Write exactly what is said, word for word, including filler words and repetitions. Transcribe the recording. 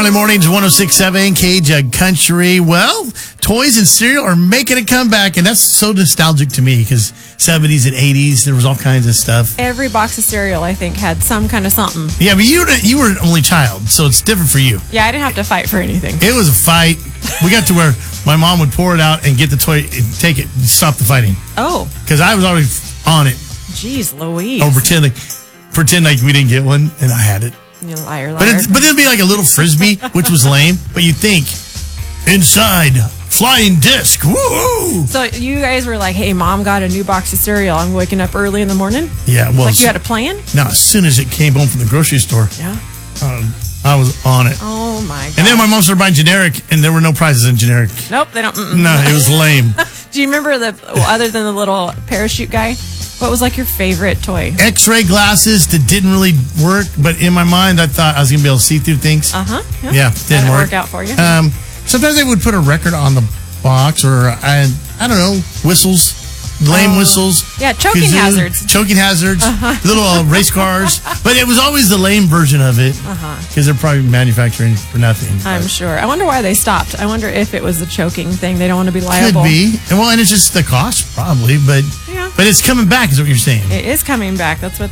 Friday mornings, one oh six point seven K-Jug Country. Well, toys and cereal are making a comeback, and that's so nostalgic to me because seventies and eighties, there was all kinds of stuff. Every box of cereal, I think, had some kind of something. Yeah, but you were, you were an only child, so it's different for you. Yeah, I didn't have to fight for anything. It was a fight. We got to where my mom would pour it out and get the toy and take it and stop the fighting. Oh. Because I was always on it. Jeez Louise. Oh, pretend like, pretend like we didn't get one, and I had it. You liar, liar. But, it, but it'd be like a little frisbee, which was lame. But you'd think, inside, flying disc, woo! So you guys were like, hey, Mom got a new box of cereal. I'm waking up early in the morning? Yeah, well. Like you had a plan? Now, as soon as it came home from the grocery store, Yeah. um, I was on it. Oh, my God. And then my mom started buying generic, and there were no prizes in generic. Nope, they don't. Mm-mm. No, it was lame. Do you remember the, well, other than the little parachute guy, what was like your favorite toy? X-ray glasses that didn't really work, but in my mind, I thought I was going to be able to see through things. Uh-huh. Yeah, Yeah, didn't Did it work. work out for you? Um, sometimes they would put a record on the box, or I, I don't know, whistles, lame Oh. whistles. Yeah, choking kazoo, hazards. Choking hazards, little uh, race cars. But it was always the lame version of it because Uh-huh. they're probably manufacturing for nothing. I'm But sure. I wonder why they stopped. I wonder if it was the choking thing. They don't want to be could liable. be. And well, and it's just the cost, probably. But Yeah. but it's coming back, is what you're saying. It is coming back. That's what